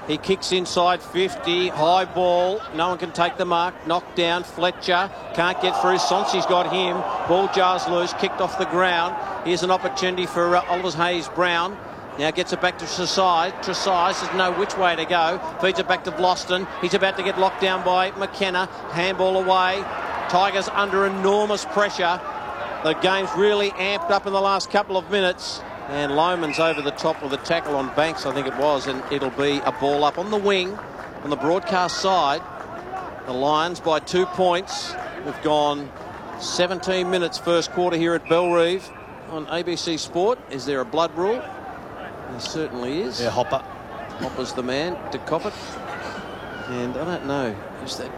He kicks inside 50. High ball. No one can take the mark. Knocked down. Fletcher can't get through. Sonsi's got him. Ball jars loose. Kicked off the ground. Here's an opportunity for Oliver Hayes-Brown. Now gets it back to Tresize. Tresize doesn't know which way to go. Feeds it back to Vlastuin. He's about to get locked down by McKenna. Handball away. Tigers under enormous pressure. The game's really amped up in the last couple of minutes. And Lohmann's over the top with a tackle on Banks, I think it was, and it'll be a ball up on the wing on the broadcast side. The Lions by 2 points. We've gone 17 minutes first quarter here at Bellerive on ABC Sport. Is there a blood rule? There certainly is. Yeah, Hopper. Hopper's the man to cop it. And I don't know, is that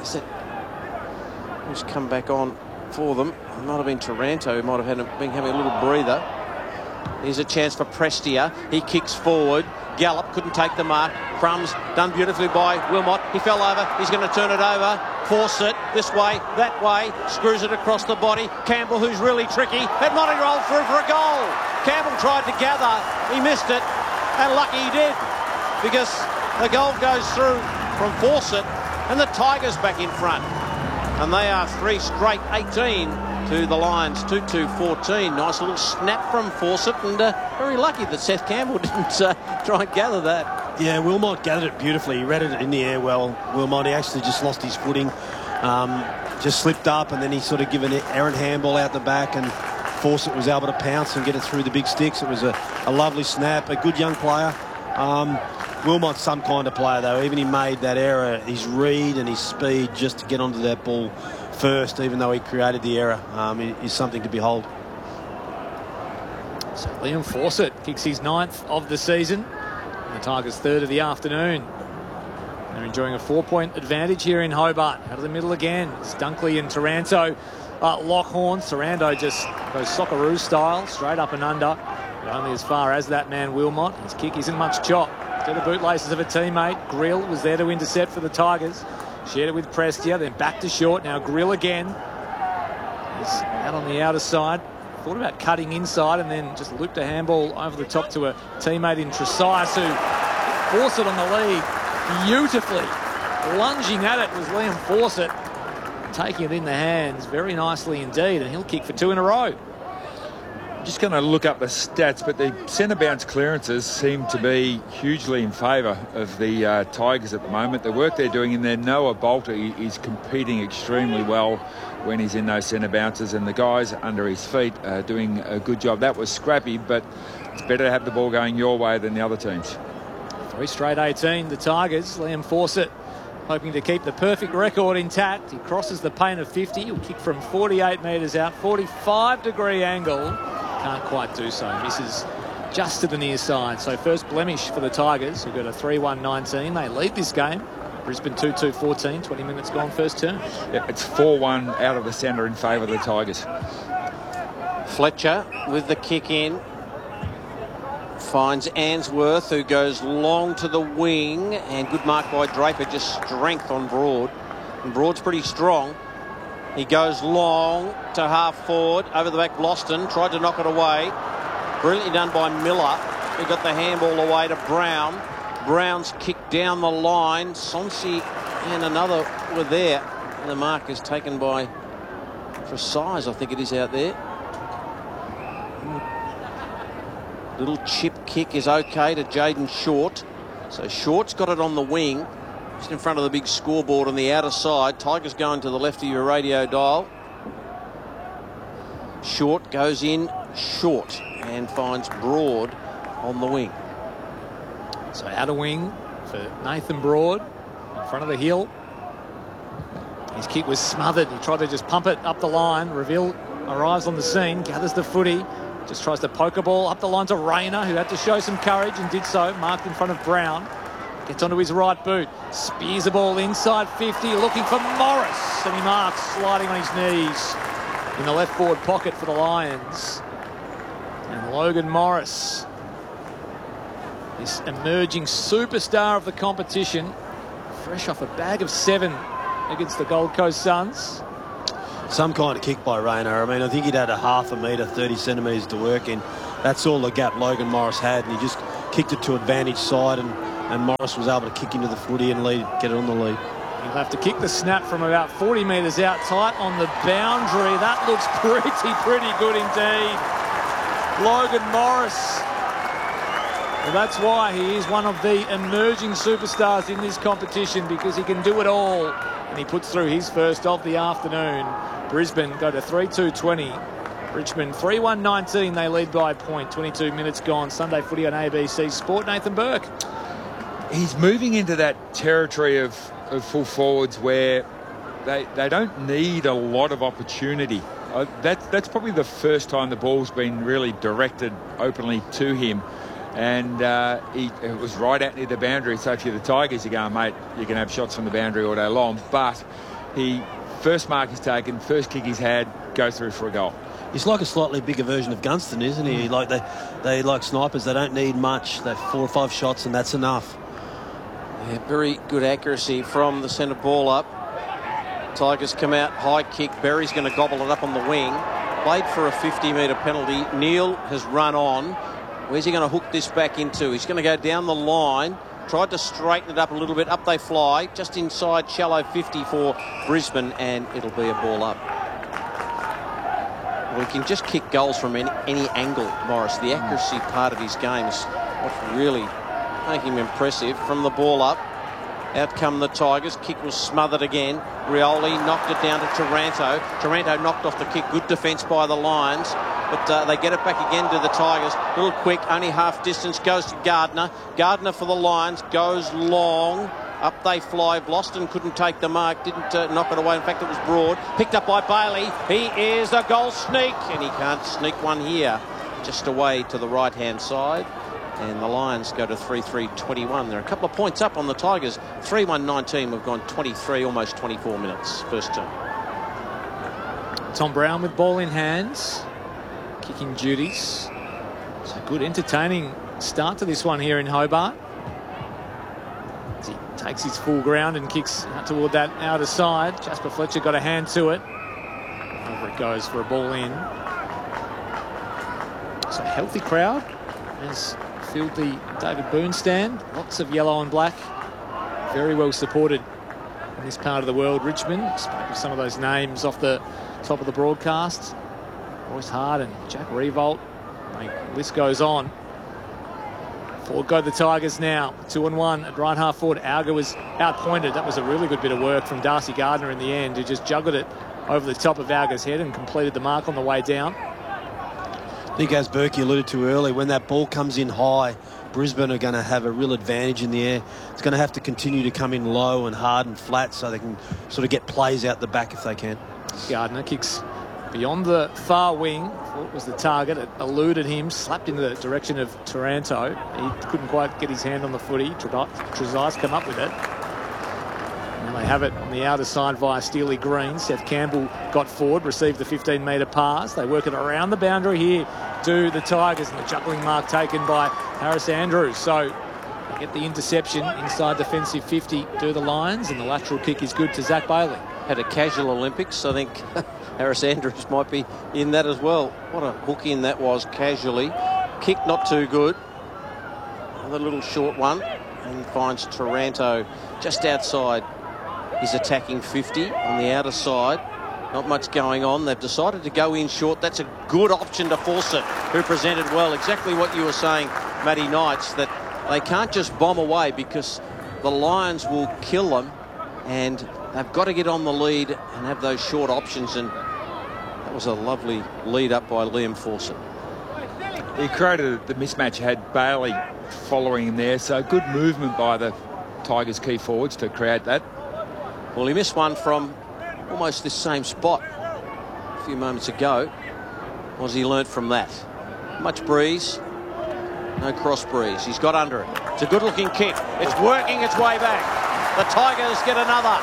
who's come back on for them? It might have been Taranto, who might have been having a little breather. Here's a chance for Prestia. He kicks forward. Gallup couldn't take the mark. Crumbs done beautifully by Wilmot. He fell over. He's going to turn it over. Force it this way, that way. Screws it across the body. Campbell, who's really tricky, had Monty roll through for a goal. Campbell tried to gather. He missed it. And lucky he did, because the goal goes through from Fawcett and the Tigers back in front. And they are 3 straight 18 to the Lions, 2-2-14. Nice little snap from Fawcett, and very lucky that Seth Campbell didn't try and gather that. Yeah, Wilmot gathered it beautifully. He read it in the air well. Wilmot, he actually just lost his footing, just slipped up, and then he sort of given an errant handball out the back, and Fawcett was able to pounce and get it through the big sticks. It was a lovely snap, a good young player. Wilmot's some kind of player, though. Even he made that error, his read and his speed just to get onto that ball first, even though he created the error, is something to behold. So Liam Fawcett kicks his 9th of the season. The Tigers' 3rd of the afternoon. They're enjoying a 4-point advantage here in Hobart. Out of the middle again. It's Dunkley and Taranto lock horns. Taranto just goes Socceroo style, straight up and under. But only as far as that man Wilmot. His kick isn't much chop. To the bootlaces of a teammate. Grill was there to intercept for the Tigers. Shared it with Prestia, then back to short. Now Grill again. He's out on the outer side. Thought about cutting inside and then just looped a handball over the top to a teammate in Tresize, who forced it on the lead beautifully. Lunging at it was Liam Fawcett, taking it in the hands very nicely indeed, and he'll kick for 2 in a row. Just going to look up the stats, but the centre bounce clearances seem to be hugely in favour of the Tigers at the moment. The work they're doing in there, Noah Bolter is competing extremely well when he's in those centre bounces, and the guys under his feet are doing a good job. That was scrappy, but it's better to have the ball going your way than the other teams. 3 straight 18, the Tigers. Liam Fawcett hoping to keep the perfect record intact. He crosses the paint of 50. He'll kick from 48 metres out, 45-degree angle. Can't quite do so. Misses just to the near side. So first blemish for the Tigers, who got a 3-1-19. They lead this game. Brisbane 2-2-14. 20 minutes gone first term. Yeah, it's 4-1 out of the centre in favour of the Tigers. Fletcher with the kick in. Finds Answorth, who goes long to the wing. And good mark by Draper. Just strength on Broad. And Broad's pretty strong. He goes long to half forward, over the back. Vlastuin tried to knock it away. Brilliantly done by Miller. He got the handball away to Brown. Brown's kick down the line. Sonsi and another were there. And the mark is taken by Tresize, I think it is out there. Little chip kick is okay to Jaden Short. So Short's got it on the wing. Just in front of the big scoreboard on the outer side. Tigers going to the left of your radio dial. Short goes in short and finds Broad on the wing. So outer wing for Nathan Broad in front of the hill. His kick was smothered. He tried to just pump it up the line. Reveal arrives on the scene, gathers the footy, just tries to poke a ball up the line to Rayner, who had to show some courage and did so. Marked in front of Brown. Gets onto his right boot. Spears the ball inside 50, looking for Morris. And he marks, sliding on his knees in the left forward pocket for the Lions. And Logan Morris, this emerging superstar of the competition, fresh off a bag of 7 against the Gold Coast Suns. Some kind of kick by Rayner. I mean, I think he'd had a half a metre, 30 centimetres to work in. That's all the gap Logan Morris had, and he just kicked it to advantage side and and Morris was able to kick into the footy and get it on the lead. He'll have to kick the snap from about 40 metres out, tight on the boundary. That looks pretty good indeed. Logan Morris. Well, that's why he is one of the emerging superstars in this competition, because he can do it all. And he puts through his first of the afternoon. Brisbane go to 3-2-20. Richmond 3-1-19. They lead by a point. 22 minutes gone. Sunday footy on ABC Sport. Nathan Burke. He's moving into that territory of full forwards where they don't need a lot of opportunity. That's probably the first time the ball's been really directed openly to him. And it was right out near the boundary. So if you're the Tigers, you're going, mate, you can have shots from the boundary all day long. But first mark is taken, first kick he's had, goes through for a goal. He's like a slightly bigger version of Gunston, isn't he? Like they like snipers. They don't need much. They're 4 or 5 shots, and that's enough. Yeah, very good accuracy from the centre ball up. Tigers come out, high kick. Berry's going to gobble it up on the wing. Played for a 50-metre penalty. Neil has run on. Where's he going to hook this back into? He's going to go down the line. Tried to straighten it up a little bit. Up they fly. Just inside shallow 50 for Brisbane, and it'll be a ball up. Well, he can just kick goals from any angle, Morris. The accuracy part of his game is what's really making him impressive. From the ball up, out come the Tigers. Kick was smothered again. Rioli knocked it down to Taranto. Taranto knocked off the kick. Good defence by the Lions. But they get it back again to the Tigers. A little quick, only half distance, goes to Gardner. Gardner for the Lions, goes long. Up they fly. Bloston couldn't take the mark, didn't knock it away. In fact, it was Broad. Picked up by Bailey. He is a goal sneak, and he can't sneak one here. Just away to the right-hand side. And the Lions go to 3-3-21. They're a couple of points up on the Tigers. 3-1-19. We've gone 23, almost 24 minutes. First term. Tom Brown with ball in hands. Kicking duties. It's a good, entertaining start to this one here in Hobart. As he takes his full ground and kicks out toward that outer side. Jasper Fletcher got a hand to it. Over it goes for a ball in. It's a healthy crowd has filled the David Boone stand. Lots of yellow and black. Very well supported in this part of the world. Richmond, spoke of some of those names off the top of the broadcast. Royce Harden, Jack Revolt, the list goes on. Forward go the Tigers now. 2-1 at right half forward. Auger was outpointed. That was a really good bit of work from Darcy Gardner in the end, who just juggled it over the top of Auger's head and completed the mark on the way down. I think, as Berkey alluded to earlier, when that ball comes in high, Brisbane are going to have a real advantage in the air. It's going to have to continue to come in low and hard and flat so they can sort of get plays out the back if they can. Gardner kicks beyond the far wing. Thought it was the target. It eluded him, slapped in the direction of Taranto. He couldn't quite get his hand on the footy. Trezise come up with it. And they have it on the outer side via Steely Green. Seth Campbell got forward, received the 15-metre pass. They work it around the boundary here to the Tigers, and the juggling mark taken by Harris Andrews. So they get the interception inside defensive 50 to the Lions, and the lateral kick is good to Zach Bailey. Had a casual Olympics. I think Harris Andrews might be in that as well. What a hook in that was, casually. Kick not too good. Another little short one, and finds Taranto just outside his attacking 50 on the outer side. Not much going on. They've decided to go in short. That's a good option to Fawcett, who presented well. Exactly what you were saying, Matty Knights, that they can't just bomb away because the Lions will kill them, and they've got to get on the lead and have those short options, and that was a lovely lead up by Liam Fawcett. He created the mismatch, had Bailey following him there, so good movement by the Tigers key forwards to create that. Well, he missed one from almost this same spot a few moments ago. What has he learnt from that? Much breeze, no cross breeze. He's got under it. It's a good-looking kick. It's working its way back. The Tigers get another.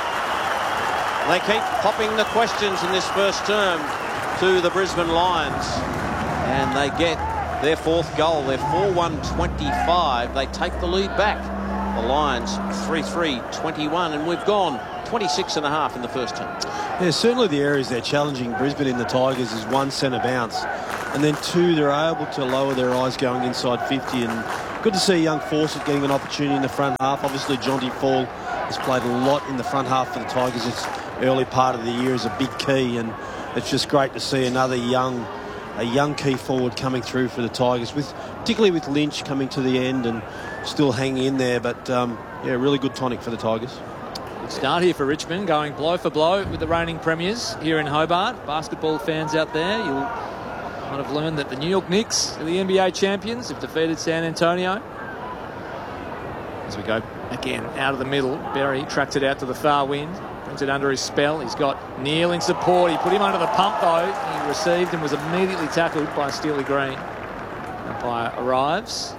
They keep popping the questions in this first term to the Brisbane Lions, and they get their fourth goal. They're 4-1-25. They take the lead back. The Lions 3-3-21, and we've gone 26 and a half in the first term. Yeah, certainly the areas they're challenging Brisbane in the Tigers is one, centre bounce, and then two, they're able to lower their eyes going inside 50 and Good to see young Fawcett getting an opportunity in the front half. Obviously, Jonty Fall has played a lot in the front half for the Tigers. This early part of the year is a big key, and it's just great to see another young key forward coming through for the Tigers, particularly with Lynch coming to the end and still hanging in there. But yeah, really good tonic for the Tigers. Good start here for Richmond, going blow for blow with the reigning premiers here in Hobart. Basketball fans out there, you'll might have learned that the New York Knicks are the NBA champions, have defeated San Antonio. As we go again out of the middle, Berry tracks it out to the far wing, brings it under his spell. He's got Neal in support. He put him under the pump though. He received and was immediately tackled by Steely Green. Umpire arrives.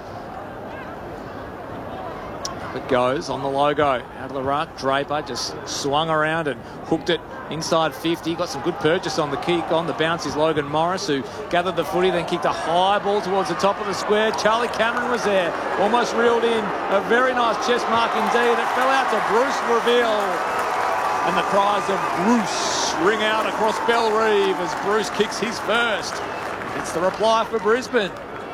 It goes on the logo, out of the ruck. Draper just swung around and hooked it inside 50. Got some good purchase on the kick. On the bounce is Logan Morris, who gathered the footy, then kicked a high ball towards the top of the square. Charlie Cameron was there, almost reeled in. A very nice chest mark indeed. It fell out to Bruce Reveal. And the cries of Bruce ring out across Bellerive as Bruce kicks his first. It's the reply for Brisbane.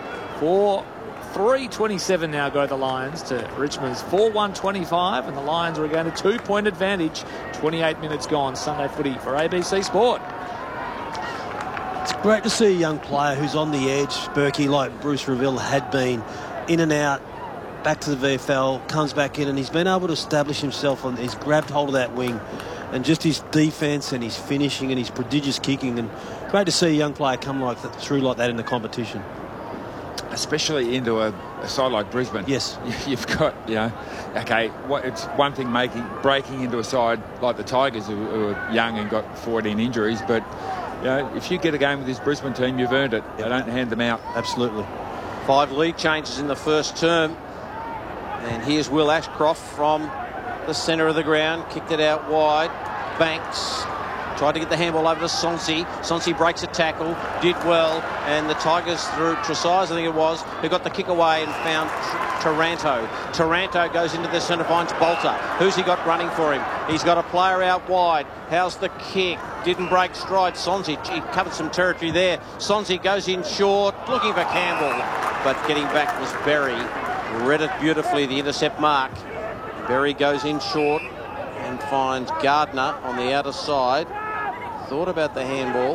3:27 now go the Lions to Richmond's 4:125, and the Lions are again a 2-point advantage. 28 minutes gone. Sunday footy for ABC Sport. It's great to see a young player who's on the edge, Berkey, like Bruce Reveal had been, in and out, back to the VFL, comes back in, and he's been able to establish himself. He's grabbed hold of that wing, and just his defence and his finishing and his prodigious kicking, and great to see a young player come through like that in the competition. Especially into a side like Brisbane. Yes. You've got, okay, it's one thing breaking into a side like the Tigers, who are young and got 14 injuries, but if you get a game with this Brisbane team, you've earned it. They don't hand them out. Absolutely. 5 lead changes in the first term. And here's Will Ashcroft from the centre of the ground. Kicked it out wide. Banks tried to get the handball over to Sonsi. Sonsi breaks a tackle, did well, and the Tigers, through Tresize, I think it was, who got the kick away and found Taranto. Taranto goes into the centre, finds Bolter. Who's he got running for him? He's got a player out wide. How's the kick? Didn't break stride. Sonsi, he covered some territory there. Sonsi goes in short, looking for Campbell, but getting back was Berry. Read it beautifully, the intercept mark. Berry goes in short and finds Gardner on the outer side. Thought about the handball,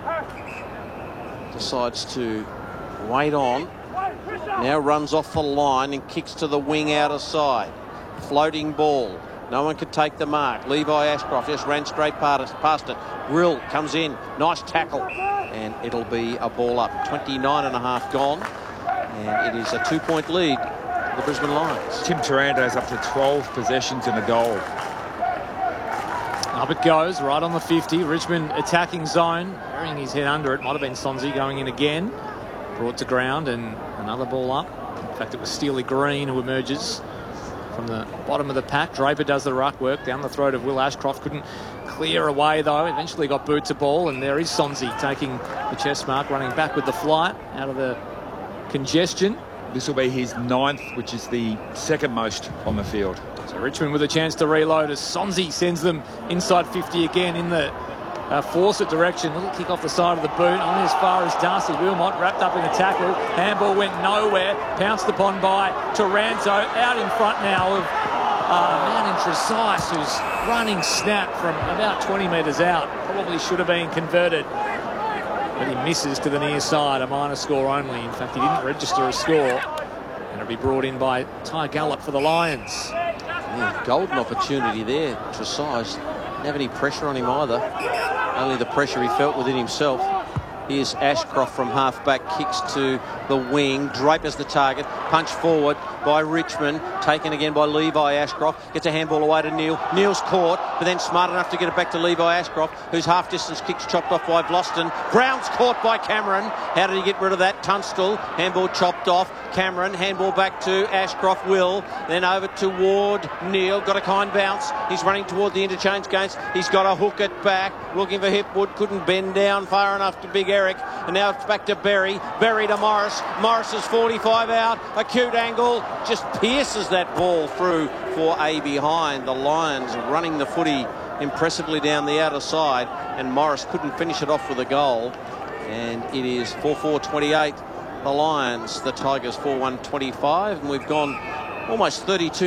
decides to wait on, now runs off the line and kicks to the wing outer side. Floating ball, no one could take the mark. Levi Ashcroft just ran straight past it. Grill comes in, nice tackle, and it'll be a ball up. 29.5 gone, and it is a 2-point lead for the Brisbane Lions. Tim Taranto's up to 12 possessions and a goal. Up it goes, right on the 50. Richmond attacking zone, burying his head under it. Might have been Sonsi going in again. Brought to ground and another ball up. In fact, it was Steely Green who emerges from the bottom of the pack. Draper does the ruck work down the throat of Will Ashcroft. Couldn't clear away though. Eventually got boot to ball, and there is Sonsi taking the chest mark, running back with the flight out of the congestion. This will be his 9th, which is the second most on the field. So Richmond with a chance to reload as Sonsi sends them inside 50 again in the Fawcett direction. Little kick off the side of the boot, only as far as Darcy Wilmot, wrapped up in a tackle. Handball went nowhere, pounced upon by Taranto. Out in front now of man in Tresize, who's running snap from about 20 metres out. Probably should have been converted, but he misses to the near side. A minor score only. In fact, he didn't register a score, and it'll be brought in by Ty Gallop for the Lions. Yeah, golden opportunity there. Tresize didn't have any pressure on him either. Only the pressure he felt within himself. Here's Ashcroft from half-back, kicks to the wing. Draper's the target. Punch forward by Richmond. Taken again by Levi Ashcroft. Gets a handball away to Neal. Neal's caught, but then smart enough to get it back to Levi Ashcroft, whose half-distance kick's chopped off by Vlosten. Brown's caught by Cameron. How did he get rid of that? Tunstall. Handball chopped off. Cameron. Handball back to Ashcroft. Will. Then over to Ward. Neal. Got a kind bounce. He's running toward the interchange gates. He's got to hook it back. Looking for Hipwood. Couldn't bend down far enough to Big Eric. And now it's back to Berry. Berry to Morris. Morris is 45 out. Acute angle. Just pierces that ball through for a behind. The Lions running the footy impressively down the outer side, and Morris couldn't finish it off with a goal. And it is 4-4-28. the Lions, the Tigers 4-1-25, and we've gone almost 32